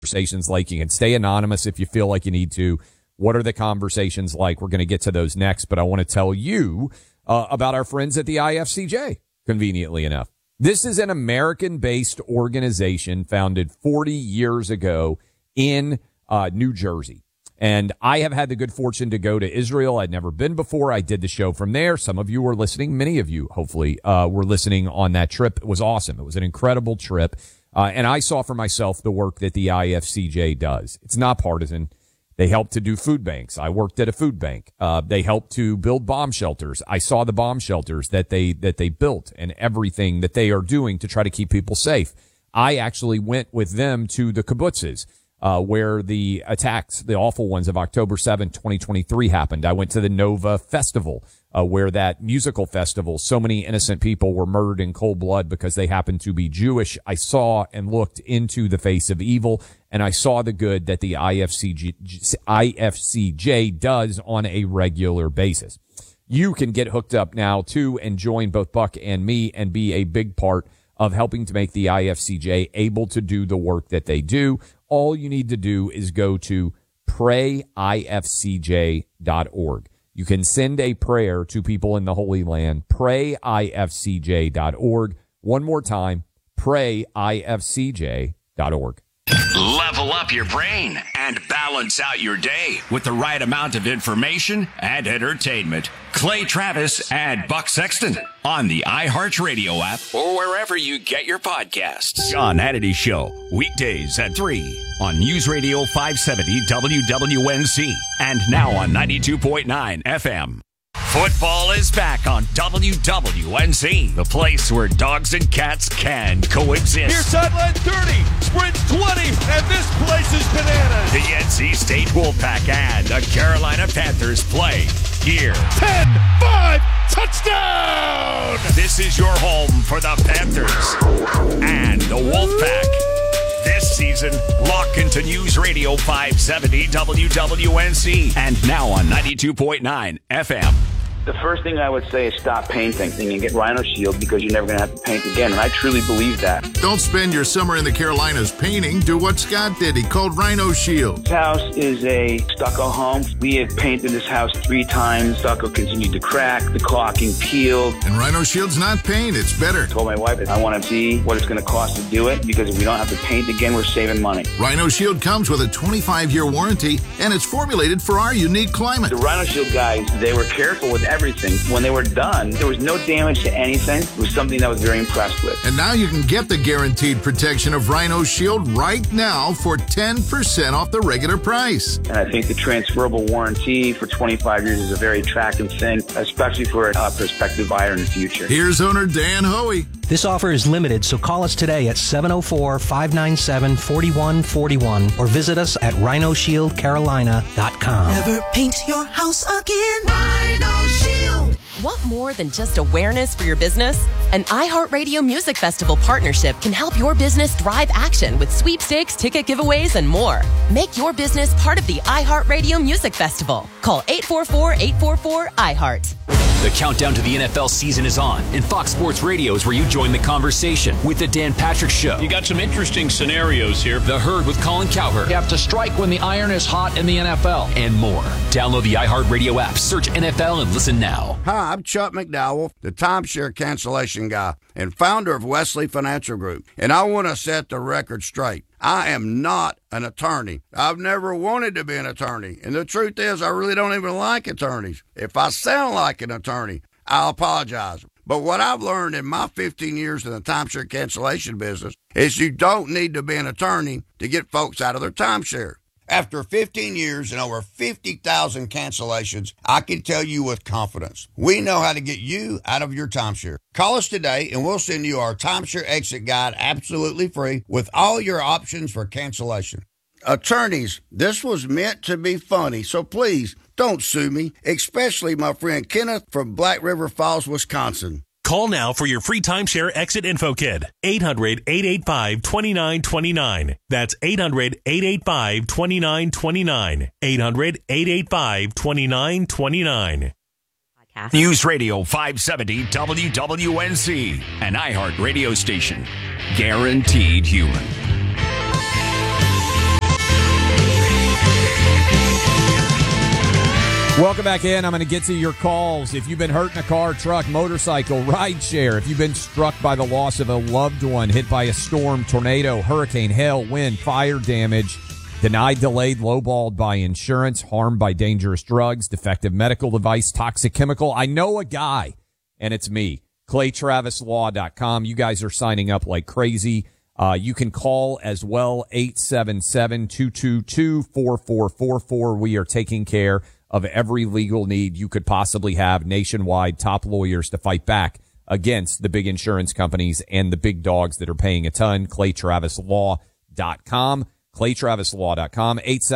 conversations like? You can stay anonymous if you feel like you need to. What are the conversations like? We're going to get to those next, but I want to tell you about our friends at the IFCJ, conveniently enough. This is an American-based organization founded 40 years ago in New Jersey. And I have had the good fortune to go to Israel. I'd never been before. I did the show from there. Some of you were listening. Many of you, hopefully, were listening on that trip. It was awesome. It was an incredible trip. And I saw for myself the work that the IFCJ does. It's not partisan. They help to do food banks. I worked at a food bank. They help to build bomb shelters. I saw the bomb shelters that they built and everything that they are doing to try to keep people safe. I actually went with them to the kibbutzes, where the attacks, the awful ones of October 7th, 2023 happened. I went to the Nova Festival, where that musical festival, so many innocent people were murdered in cold blood because they happened to be Jewish. I saw and looked into the face of evil, and I saw the good that the IFCJ does on a regular basis. You can get hooked up now, too, and join both Buck and me and be a big part of helping to make the IFCJ able to do the work that they do. All you need to do is go to prayifcj.org. You can send a prayer to people in the Holy Land, prayifcj.org. One more time, prayifcj.org. Level up your brain and balance out your day with the right amount of information and entertainment. Clay Travis and Buck Sexton on the iHeartRadio app or wherever you get your podcasts. John Hannity Show, weekdays at 3 on News Radio 570 WWNC and now on 92.9 FM. Football is back on WWNC, the place where dogs and cats can coexist. Near sideline 30, sprints 20, and this place is bananas. The NC State Wolfpack and the Carolina Panthers play here. 10-5, touchdown! This is your home for the Panthers and the Wolfpack. This season, lock into News Radio 570 WWNC and now on 92.9 FM. The first thing I would say is stop painting and get Rhino Shield because you're never going to have to paint again. And I truly believe that. Don't spend your summer in the Carolinas painting. Do what Scott did. He called Rhino Shield. This house is a stucco home. We have painted this house 3 times. Stucco continued to crack. The caulking peeled. And Rhino Shield's not paint. It's better. I told my wife I want to see what it's going to cost to do it because if we don't have to paint again, we're saving money. Rhino Shield comes with a 25-year warranty and it's formulated for our unique climate. The Rhino Shield guys, they were careful with everything. When they were done, there was no damage to anything. It was something that I was very impressed with. And now you can get the guaranteed protection of Rhino Shield right now for 10% off the regular price. And I think the transferable warranty for 25 years is a very attractive thing, especially for a prospective buyer in the future. Here's owner Dan Hoey. This offer is limited, so call us today at 704-597-4141 or visit us at rhinoshieldcarolina.com. Never paint your house again. Rhino Shield. Want more than just awareness for your business? An iHeartRadio Music Festival partnership can help your business drive action with sweepstakes, ticket giveaways, and more. Make your business part of the iHeartRadio Music Festival. Call 844-844-iHeart. The countdown to the NFL season is on, and Fox Sports Radio is where you join the conversation with The Dan Patrick Show. You got some interesting scenarios here. The Herd with Colin Cowherd. You have to strike when the iron is hot in the NFL. And more. Download the iHeartRadio app, search NFL, and listen now. Hi, I'm Chuck McDowell, the timeshare cancellation guy and founder of Wesley Financial Group. And I want to set the record straight. I am not an attorney. I've never wanted to be an attorney. And the truth is, I really don't even like attorneys. If I sound like an attorney, I'll apologize. But what I've learned in my 15 years in the timeshare cancellation business is you don't need to be an attorney to get folks out of their timeshare. After 15 years and over 50,000 cancellations, I can tell you with confidence, we know how to get you out of your timeshare. Call us today and we'll send you our timeshare exit guide absolutely free with all your options for cancellation. Attorneys, this was meant to be funny, so please don't sue me, especially my friend Kenneth from Black River Falls, Wisconsin. Call now for your free timeshare exit info kit. 800-885-2929. That's 800-885-2929. 800-885-2929. News Radio 570 WWNC, an iHeart radio station. Guaranteed human. Welcome back in. I'm going to get to your calls. If you've been hurt in a car, truck, motorcycle, ride share, if you've been struck by the loss of a loved one, hit by a storm, tornado, hurricane, hail, wind, fire damage, denied, delayed, lowballed by insurance, harmed by dangerous drugs, defective medical device, toxic chemical, I know a guy, and it's me. ClayTravisLaw.com. You guys are signing up like crazy. You can call as well, 877-222-4444. We are taking care of every legal need you could possibly have nationwide, top lawyers to fight back against the big insurance companies and the big dogs that are paying a ton. ClayTravisLaw.com. ClayTravisLaw.com,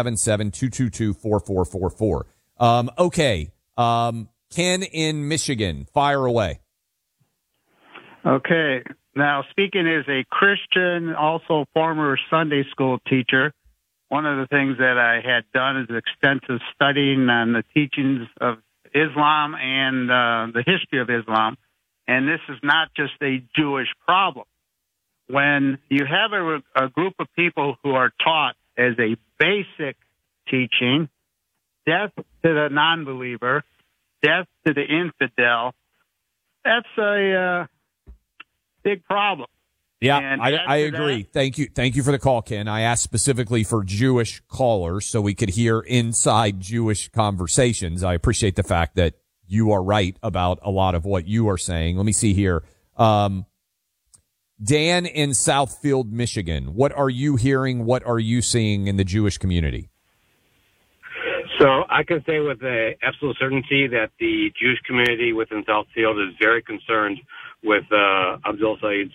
877-222-4444. Okay. Ken in Michigan, fire away. Okay. Now, speaking as a Christian, also former Sunday school teacher, one of the things that I had done is extensive studying on the teachings of Islam and the history of Islam. And this is not just a Jewish problem. When you have a group of people who are taught as a basic teaching, death to the non-believer, death to the infidel, that's a big problem. Yeah, I agree. Thank you for the call, Ken. I asked specifically for Jewish callers so we could hear inside Jewish conversations. I appreciate the fact that you are right about a lot of what you are saying. Let me see here. Dan in Southfield, Michigan. What are you hearing? What are you seeing in the Jewish community? So I can say with absolute certainty that the Jewish community within Southfield is very concerned with Abdul Saeed's,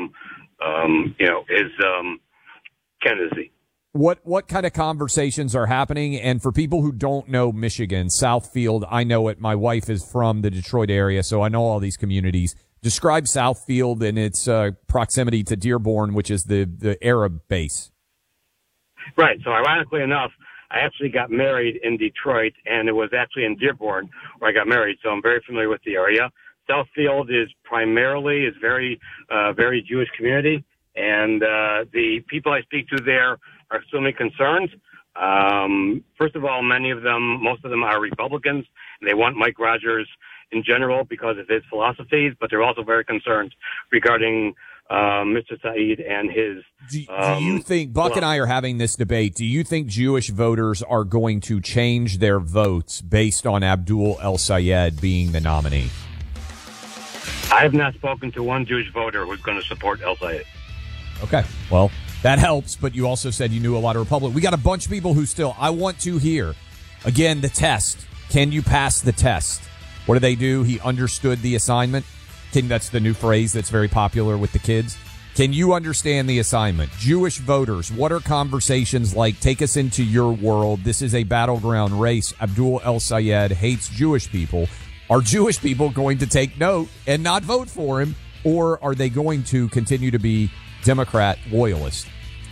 his candidacy. What kind of conversations are happening? And for people who don't know Michigan, Southfield, I know it. My wife is from the Detroit area, so I know all these communities. Describe Southfield and its proximity to Dearborn, which is the Arab base. Right. So ironically enough, I actually got married in Detroit, and it was actually in Dearborn where I got married. So I'm very familiar with the area. Southfield is very Jewish community, and the people I speak to there are extremely concerned. First of all, most of them are Republicans, and they want Mike Rogers in general because of his philosophies, but they're also very concerned regarding Mr. Saeed and his... Do you think, Buck and I are having this debate, do you think Jewish voters are going to change their votes based on Abdul El-Sayed being the nominee? I have not spoken to one Jewish voter who's going to support El-Sayed. Okay, well, that helps, but you also said you knew a lot of Republicans. We got a bunch of people who still... I want to hear, again, the test. Can you pass the test? What do? He understood the assignment. I think that's the new phrase that's very popular with the kids. Can you understand the assignment? Jewish voters, what are conversations like? Take us into your world. This is a battleground race. Abdul El-Sayed hates Jewish people. Are Jewish people going to take note and not vote for him, or are they going to continue to be Democrat loyalists?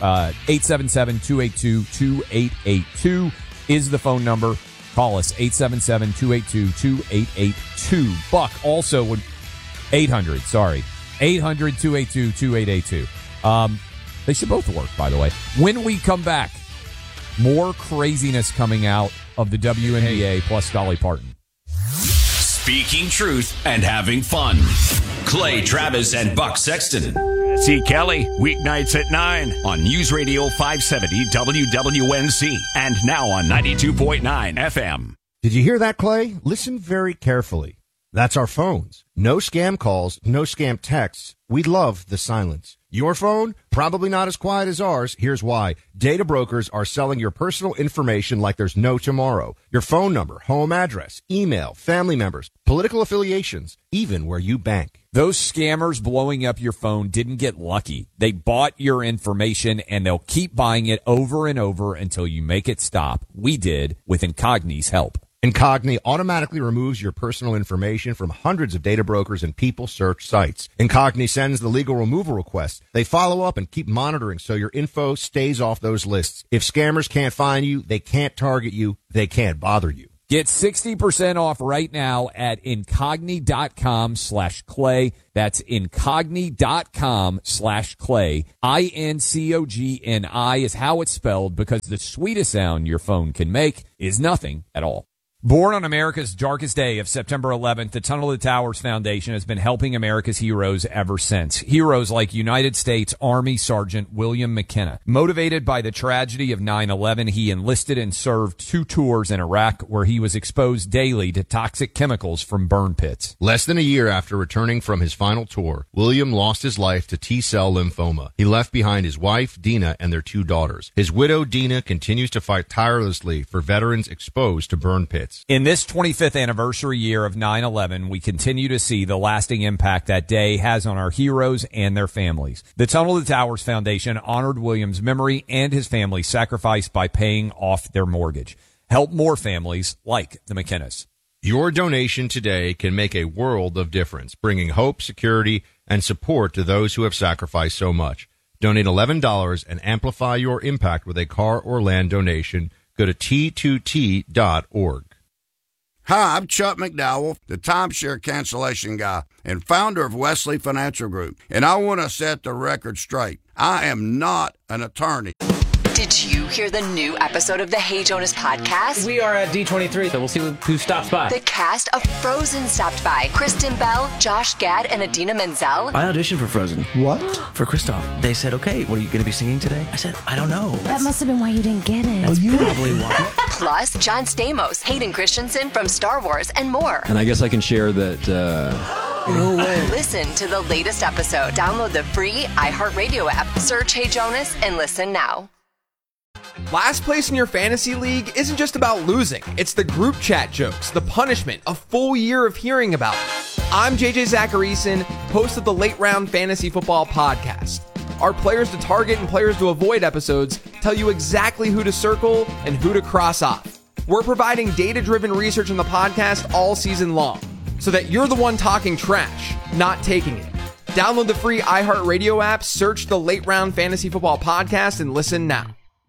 877-282-2882 is the phone number. Call us, 877-282-2882. Buck also would 800-282-2882. They should both work, by the way. When we come back, more craziness coming out of the WNBA plus Dolly Parton. Speaking truth and having fun. Clay Travis and Buck Sexton. See Kelly weeknights at 9 on News Radio 570 WWNC and now on 92.9 FM. Did you hear that, Clay? Listen very carefully. That's our phones. No scam calls, no scam texts. We love the silence. Your phone? Probably not as quiet as ours. Here's why. Data brokers are selling your personal information like there's no tomorrow. Your phone number, home address, email, family members, political affiliations, even where you bank. Those scammers blowing up your phone didn't get lucky. They bought your information, and they'll keep buying it over and over until you make it stop. We did with Incogni's help. Incogni automatically removes your personal information from hundreds of data brokers and people search sites. Incogni sends the legal removal request. They follow up and keep monitoring so your info stays off those lists. If scammers can't find you, they can't target you, they can't bother you. Get 60% off right now at incogni.com/Clay. That's incogni.com/Clay. INCOGNI is how it's spelled because the sweetest sound your phone can make is nothing at all. Born on America's darkest day of September 11th, the Tunnel to Towers Foundation has been helping America's heroes ever since. Heroes like United States Army Sergeant William McKenna. Motivated by the tragedy of 9/11, he enlisted and served 2 tours in Iraq where he was exposed daily to toxic chemicals from burn pits. Less than a year after returning from his final tour, William lost his life to T-cell lymphoma. He left behind his wife, Dina, and their 2 daughters. His widow, Dina, continues to fight tirelessly for veterans exposed to burn pits. In this 25th anniversary year of 9/11, we continue to see the lasting impact that day has on our heroes and their families. The Tunnel to Towers Foundation honored William's memory and his family's sacrifice by paying off their mortgage. Help more families like the McKennas. Your donation today can make a world of difference, bringing hope, security, and support to those who have sacrificed so much. Donate $11 and amplify your impact with a car or land donation. Go to T2T.org. Hi, I'm Chuck McDowell, the timeshare cancellation guy and founder of Wesley Financial Group, and I want to set the record straight. I am not an attorney. Did you hear the new episode of the Hey Jonas podcast? We are at D23, so we'll see who stops by. The cast of Frozen stopped by. Kristen Bell, Josh Gad, and Idina Menzel. I auditioned for Frozen. What? For Kristoff. They said, okay, what are you going to be singing today? I said, I don't know. That must have been why you didn't get it. That's probably why. Plus, John Stamos, Hayden Christensen from Star Wars, and more. And I guess I can share that... No way. Listen to the latest episode. Download the free iHeartRadio app. Search Hey Jonas and listen now. Last place in your fantasy league isn't just about losing. It's the group chat jokes, the punishment, a full year of hearing about it. I'm JJ Zacharyson, host of the Late Round Fantasy Football Podcast. Our players to target and players to avoid episodes tell you exactly who to circle and who to cross off. We're providing data-driven research in the podcast all season long, so that you're the one talking trash, not taking it. Download the free iHeartRadio app, search the Late Round Fantasy Football Podcast, and listen now.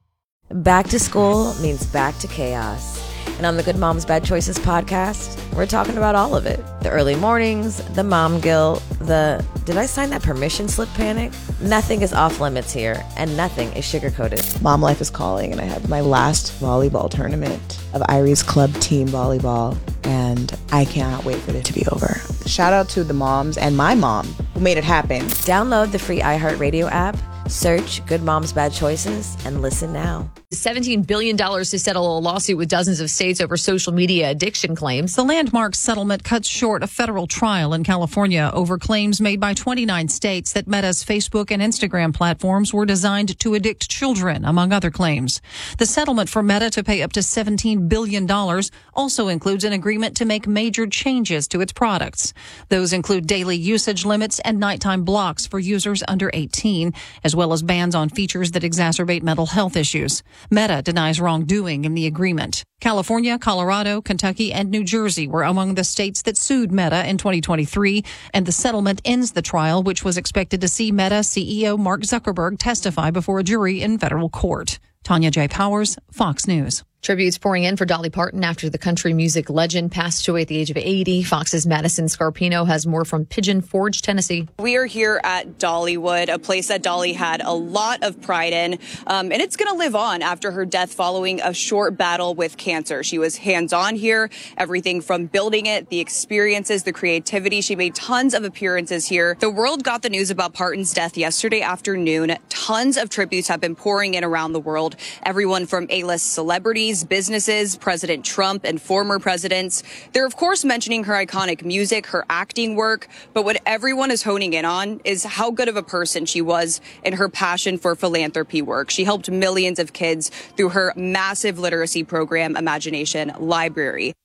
Back to school means back to chaos. And on the Good Moms Bad Choices podcast, we're talking about all of it. The early mornings, the mom guilt, the did I sign that permission slip panic? Nothing is off limits here, and nothing is sugar-coated. Mom life is calling, and I have my last volleyball tournament of Irie's club team volleyball, and I cannot wait for it to be over. Shout out to the moms and my mom who made it happen. Download the free iHeartRadio app, search Good Moms Bad Choices, and listen now. $17 billion to settle a lawsuit with dozens of states over social media addiction claims. The landmark settlement cuts short a federal trial in California over claims made by 29 states that Meta's Facebook and Instagram platforms were designed to addict children, among other claims. The settlement for Meta to pay up to $17 billion also includes an agreement to make major changes to its products. Those include daily usage limits and nighttime blocks for users under 18, as well as bans on features that exacerbate mental health issues. Meta denies wrongdoing in the agreement. California, Colorado, Kentucky, and New Jersey were among the states that sued Meta in 2023, and the settlement ends the trial, which was expected to see Meta CEO Mark Zuckerberg testify before a jury in federal court. Tanya J. Powers, Fox News. Tributes pouring in for Dolly Parton after the country music legend passed away at the age of 80. Fox's Madison Scarpino has more from Pigeon Forge, Tennessee. We are here at Dollywood, a place that Dolly had a lot of pride in, and it's going to live on after her death following a short battle with cancer. She was hands-on here, everything from building it, the experiences, the creativity. She made tons of appearances here. The world got the news about Parton's death yesterday afternoon. Tons of tributes have been pouring in around the world. Everyone from A-list celebrities, businesses, President Trump, and former presidents. They're, of course, mentioning her iconic music, her acting work, but what everyone is honing in on is how good of a person she was and her passion for philanthropy work. She helped millions of kids through her massive literacy program, Imagination Library.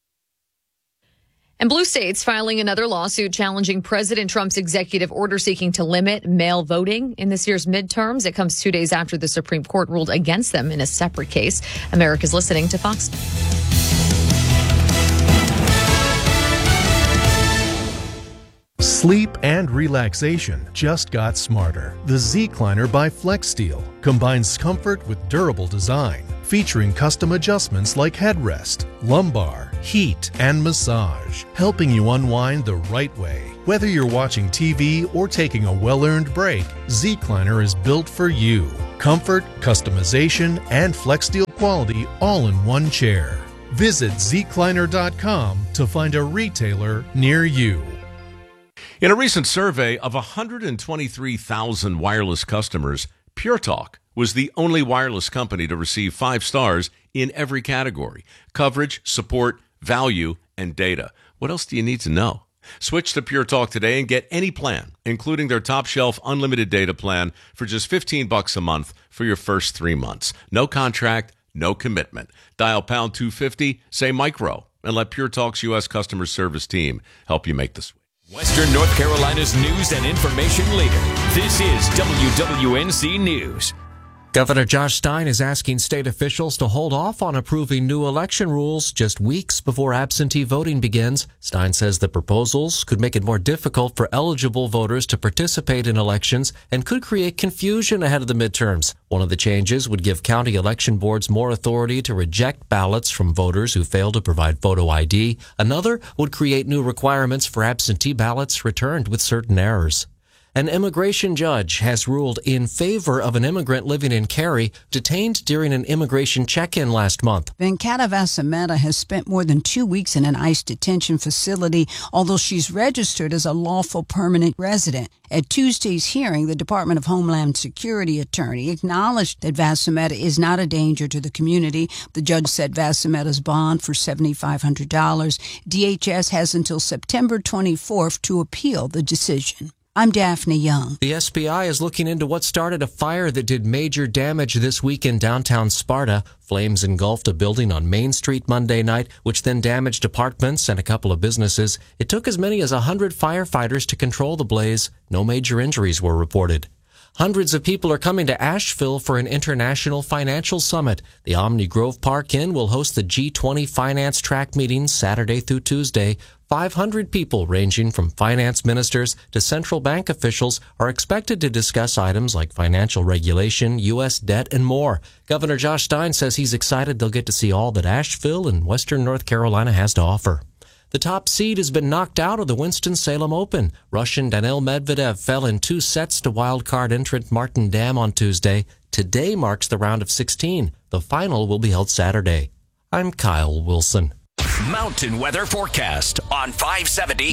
And blue states filing another lawsuit challenging President Trump's executive order seeking to limit mail voting in this year's midterms. It comes 2 days after the Supreme Court ruled against them in a separate case. America's listening to Fox. Sleep and relaxation just got smarter. The Zecliner by FlexSteel combines comfort with durable design, featuring custom adjustments like headrest, lumbar, heat, and massage, helping you unwind the right way. Whether you're watching TV or taking a well-earned break, Zecliner is built for you. Comfort, customization, and FlexSteel quality all in one chair. Visit zkleiner.com to find a retailer near you. In a recent survey of 123,000 wireless customers, Pure Talk was the only wireless company to receive 5 stars in every category: coverage, support, value, and data. What else do you need to know? Switch to Pure Talk today and get any plan, including their top shelf unlimited data plan, for just $15 a month for your first 3 months. No contract, no commitment. Dial pound 250, say micro, and let Pure Talk's U.S. customer service team help you make the switch. Western North Carolina's news and information leader. This is WWNC News. Governor Josh Stein is asking state officials to hold off on approving new election rules just weeks before absentee voting begins. Stein says the proposals could make it more difficult for eligible voters to participate in elections and could create confusion ahead of the midterms. One of the changes would give county election boards more authority to reject ballots from voters who fail to provide photo ID. Another would create new requirements for absentee ballots returned with certain errors. An immigration judge has ruled in favor of an immigrant living in Cary detained during an immigration check-in last month. Venkata Vasameta has spent more than 2 weeks in an ICE detention facility, although she's registered as a lawful permanent resident. At Tuesday's hearing, the Department of Homeland Security attorney acknowledged that Vasameta is not a danger to the community. The judge set Vasameta's bond for $7,500. DHS has until September 24th to appeal the decision. I'm Daphne Young. The SBI is looking into what started a fire that did major damage this week in downtown Sparta. Flames engulfed a building on Main Street Monday night, which then damaged apartments and a couple of businesses. It took as many as 100 firefighters to control the blaze. No major injuries were reported. Hundreds of people are coming to Asheville for an international financial summit. The Omni Grove Park Inn will host the G20 Finance Track meetings Saturday through Tuesday. 500 people ranging from finance ministers to central bank officials are expected to discuss items like financial regulation, U.S. debt, and more. Governor Josh Stein says he's excited they'll get to see all that Asheville and Western North Carolina has to offer. The top seed has been knocked out of the Winston-Salem Open. Russian Daniil Medvedev fell in 2 sets to wildcard entrant Martin Dam on Tuesday. Today marks the round of 16. The final will be held Saturday. I'm Kyle Wilson. Mountain weather forecast on 570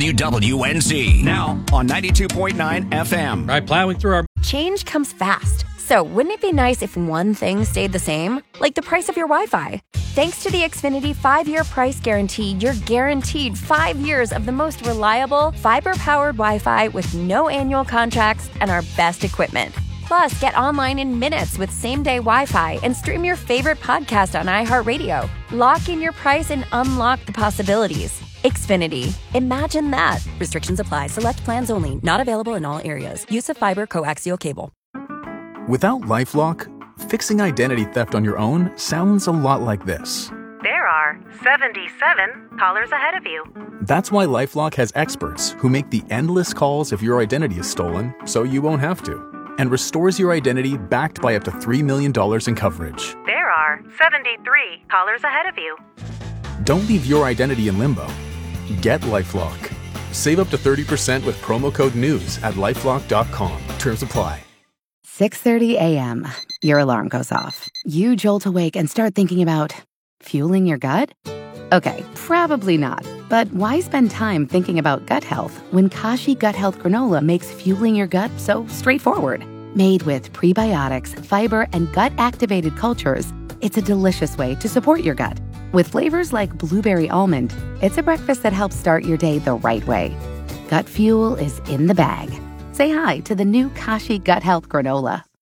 WWNZ. Now on 92.9 FM. Right, plowing through our... Change comes fast. So wouldn't it be nice if one thing stayed the same? Like the price of your Wi-Fi. Thanks to the Xfinity 5-year price guarantee, you're guaranteed 5 years of the most reliable, fiber-powered Wi-Fi with no annual contracts and our best equipment. Plus, get online in minutes with same-day Wi-Fi and stream your favorite podcast on iHeartRadio. Lock in your price and unlock the possibilities. Xfinity. Imagine that. Restrictions apply. Select plans only. Not available in all areas. Use of fiber coaxial cable. Without LifeLock, fixing identity theft on your own sounds a lot like this. There are 77 callers ahead of you. That's why LifeLock has experts who make the endless calls if your identity is stolen so you won't have to, and restores your identity backed by up to $3 million in coverage. There are 73 callers ahead of you. Don't leave your identity in limbo. Get LifeLock. Save up to 30% with promo code NEWS at LifeLock.com. Terms apply. 6:30 a.m. Your alarm goes off. You jolt awake and start thinking about fueling your gut? Okay, probably not. But why spend time thinking about gut health when Kashi Gut Health Granola makes fueling your gut so straightforward? Made with prebiotics, fiber, and gut-activated cultures, it's a delicious way to support your gut. With flavors like blueberry almond, it's a breakfast that helps start your day the right way. Gut fuel is in the bag. Say hi to the new Kashi Gut Health Granola.